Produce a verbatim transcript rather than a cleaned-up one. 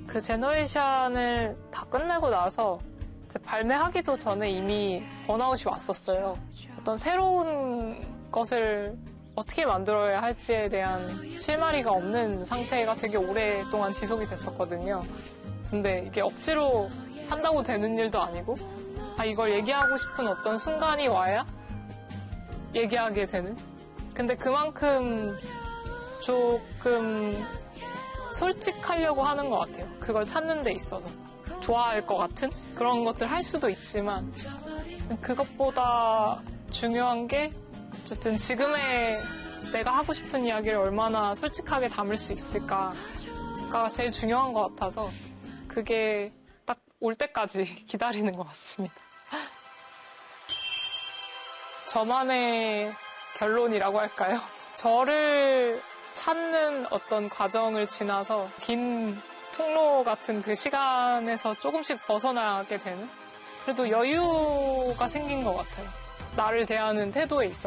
그 제너레이션을 다 끝내고 나서 발매하기도 전에 이미 번아웃이 왔었어요. 어떤 새로운 것을 어떻게 만들어야 할지에 대한 실마리가 없는 상태가 되게 오랫동안 지속이 됐었거든요. 근데 이게 억지로 한다고 되는 일도 아니고, 아, 이걸 얘기하고 싶은 어떤 순간이 와야 얘기하게 되는? 근데 그만큼 조금 솔직하려고 하는 것 같아요. 그걸 찾는 데 있어서. 좋아할 것 같은 그런 것들 할 수도 있지만, 그것보다 중요한 게 어쨌든 지금의 내가 하고 싶은 이야기를 얼마나 솔직하게 담을 수 있을까가 제일 중요한 것 같아서 그게 딱 올 때까지 기다리는 것 같습니다. 저만의 결론이라고 할까요? 저를 찾는 어떤 과정을 지나서 긴 통로 같은 그 시간에서 조금씩 벗어나게 되는, 그래도 여유가 생긴 것 같아요. 나를 대하는 태도에 있어서.